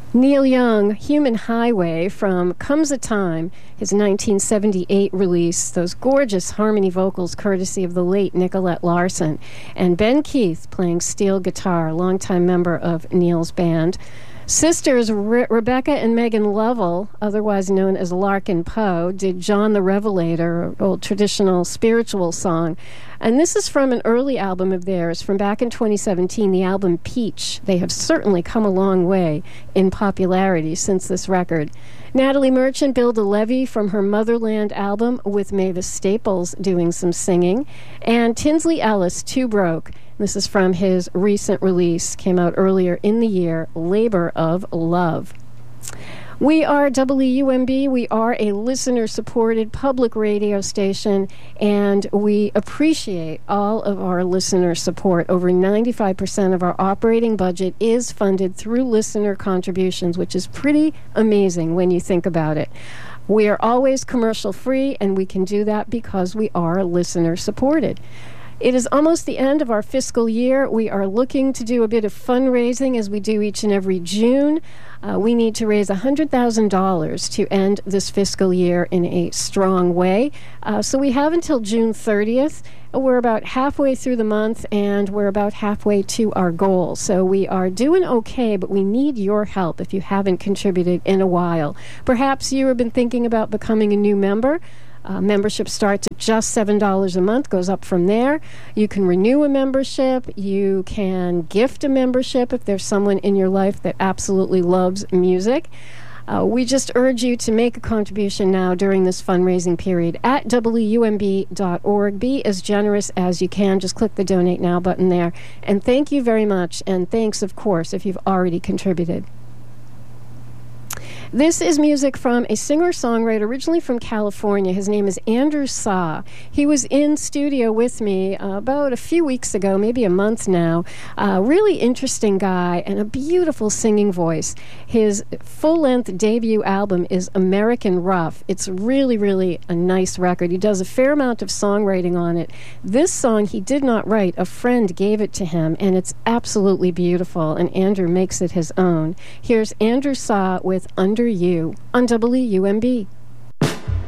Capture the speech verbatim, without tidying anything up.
Neil Young, Human Highway from Comes a Time, his nineteen seventy-eight release, those gorgeous harmony vocals courtesy of the late Nicolette Larson, and Ben Keith playing steel guitar, longtime member of Neil's band. Sisters Re- Rebecca and Megan Lovell, otherwise known as Larkin Poe, did John the Revelator, an old traditional spiritual song. And this is from an early album of theirs from back in twenty seventeen, the album Peach. They have certainly come a long way in popularity since this record. Natalie Merchant billed a levy from her Motherland album with Mavis Staples doing some singing. And Tinsley Ellis, Too Broke. This is from his recent release, came out earlier in the year, Labor of Love. We are W U M B. We are a listener-supported public radio station, and we appreciate all of our listener support. Over ninety-five percent of our operating budget is funded through listener contributions, which is pretty amazing when you think about it. We are always commercial-free, and we can do that because we are listener-supported. It is almost the end of our fiscal year. We are looking to do a bit of fundraising as we do each and every June. Uh, we need to raise one hundred thousand dollars to end this fiscal year in a strong way. Uh, so we have until June thirtieth. We're about halfway through the month, and we're about halfway to our goal. So we are doing okay, but we need your help if you haven't contributed in a while. Perhaps you have been thinking about becoming a new member. Uh, membership starts at just seven dollars a month, goes up from there. You can renew a membership. You can gift a membership if there's someone in your life that absolutely loves music. Uh, we just urge you to make a contribution now during this fundraising period at W U M B dot org. Be as generous as you can. Just click the Donate Now button there. And thank you very much. And thanks, of course, if you've already contributed. This is music from a singer-songwriter originally from California. His name is Andrew Sa. He was in studio with me uh, about a few weeks ago, maybe a month now. Uh, really interesting guy and a beautiful singing voice. His full-length debut album is American Rough. It's really, really a nice record. He does a fair amount of songwriting on it. This song he did not write. A friend gave it to him, and it's absolutely beautiful, and Andrew makes it his own. Here's Andrew Sa with Under You on W U M B.